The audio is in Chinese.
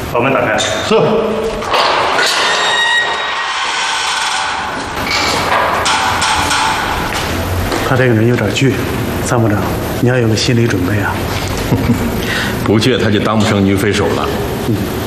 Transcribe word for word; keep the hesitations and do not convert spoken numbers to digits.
把门打开。 是。 他这个人有点倔，参谋长，你要有个心理准备啊。 不倔他就当不成女匪首了。 嗯。